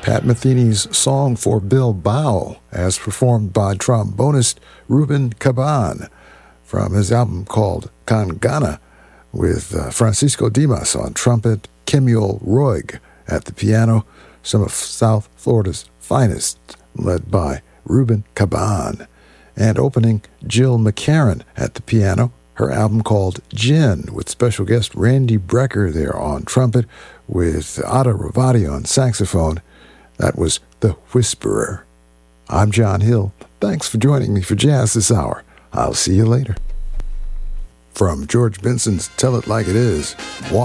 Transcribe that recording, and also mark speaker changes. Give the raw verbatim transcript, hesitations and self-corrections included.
Speaker 1: Pat Metheny's Song for Bilbao, as performed by trombonist Ruben Caban from his album called Kangana, with uh, Francisco Dimas on trumpet, Kemuel Roig at the piano, some of South Florida's finest, led by Ruben Caban, and opening Jill McCarron at the piano, her album called Gin, with special guest Randy Brecker there on trumpet, with Ada Ravati on saxophone. That was The Whisperer. I'm John Hill. Thanks for joining me for Jazz this hour. I'll see you later. From George Benson's Tell It Like It Is,